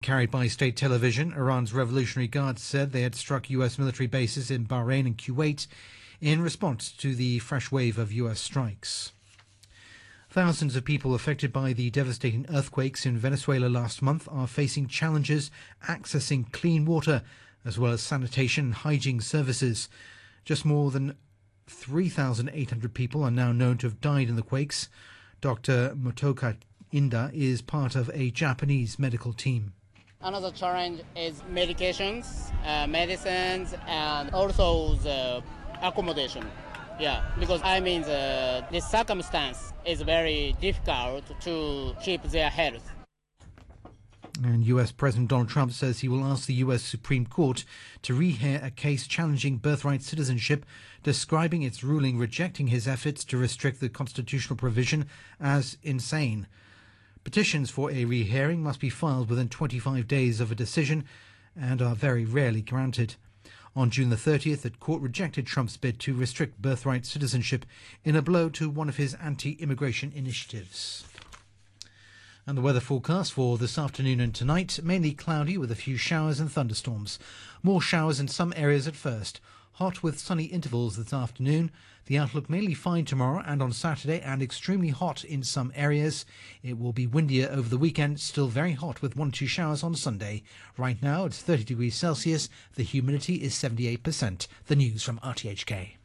Carried by state television, Iran's Revolutionary Guard said they had struck US military bases in Bahrain and Kuwait in response to the fresh wave of US strikes. Thousands of people affected by the devastating earthquakes in Venezuela last month are facing challenges accessing clean water, as well as sanitation and hygiene services. Just more than 3,800 people are now known to have died in the quakes. Dr. Motoka Inda is part of a Japanese medical team. Another challenge is medications, medicines, and also the accommodation. Yeah, because the circumstance is very difficult to keep their health. And US President Donald Trump says he will ask the US Supreme Court to rehear a case challenging birthright citizenship, describing its ruling rejecting his efforts to restrict the constitutional provision as insane. Petitions for a rehearing must be filed within 25 days of a decision and are very rarely granted. On June the 30th, the court rejected Trump's bid to restrict birthright citizenship in a blow to one of his anti-immigration initiatives. And the weather forecast for this afternoon and tonight, mainly cloudy with a few showers and thunderstorms. More showers in some areas at first. Hot with sunny intervals this afternoon. The outlook mainly fine tomorrow and on Saturday, and extremely hot in some areas. It will be windier over the weekend, still very hot with 1 or 2 showers on Sunday. Right now it's 30 degrees Celsius. The humidity is 78%. The news from RTHK.